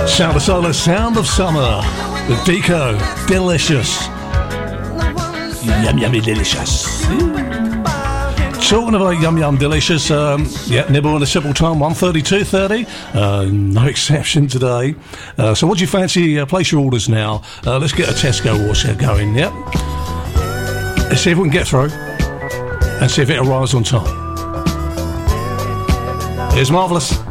Sound of Solar, Sound of Summer with Deco. Delicious. Yummy delicious. Talking about yum delicious, nibble in a simple time, 1:32:30. No exception today. So what do you fancy? Place your orders now. Let's get a Tesco wash going, yep. Let's see if we can get through and see if it arrives on time. It's marvellous.